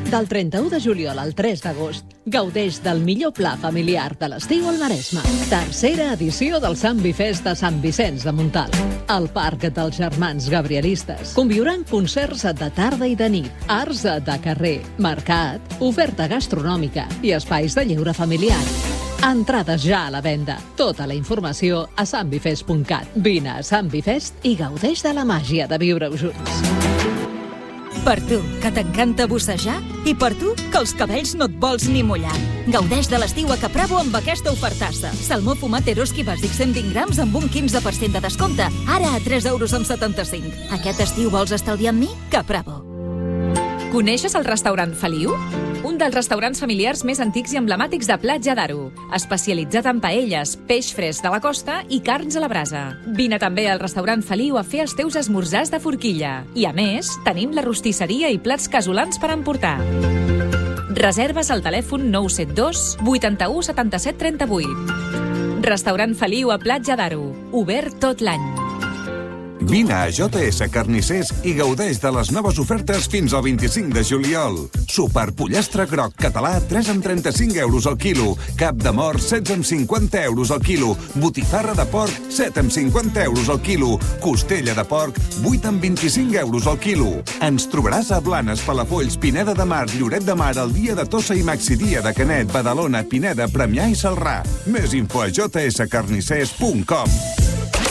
Del 31 de juliol al 3 d'agost, gaudeix del millor pla familiar de l'estiu al Maresme. Tercera edició del Sant Bifest de Sant Vicenç de Montalt. Al Parc dels Germans Gabrielistes conviuran concerts de tarda i de nit, arts de carrer, mercat, oferta gastronòmica i espais de lleure familiar. Entrades ja a la venda. Tota la informació a santbifest.cat. Vine a Sant Bifest i gaudeix de la màgia de viure-ho junts. Per tu, que t'encanta bussejar, i per tu, que els cabells no et vols ni mullar. Gaudeix de l'estiu a Capravo amb aquesta ofertassa. Salmó fumat Eroski bàsic 120 grams amb un 15% de descompte. Ara a 3,75 €. Aquest estiu vols estalviar amb mi? Capravo. Coneixes el restaurant Feliu? Un dels restaurants familiars més antics i emblemàtics de Platja d'Aro, especialitzat en paelles, peix fresc de la costa i carns a la brasa. Vine també al restaurant Feliu a fer els teus esmorzars de forquilla. I a més, tenim la rostisseria i plats casolans per emportar. Reserves al telèfon 972 81 77 38. Restaurant Feliu a Platja d'Aro, obert tot l'any. Vine a JS Carnissers i gaudeix de les noves ofertes fins al 25 de juliol. Superpollastre groc català, 3 amb 35 € al quilo. Cap de mort, 16 amb 50 € al quilo. Botifarra de porc, 7 amb 50 € al quilo. Costella de porc, 8 amb 25 € al quilo. Ens trobaràs a Blanes, Palafolls, Pineda de Mar, Lloret de Mar, el dia de Tossa i Maxidia de Canet, Badalona, Pineda, Premià i Celrà. Més info a jscarnissers.com.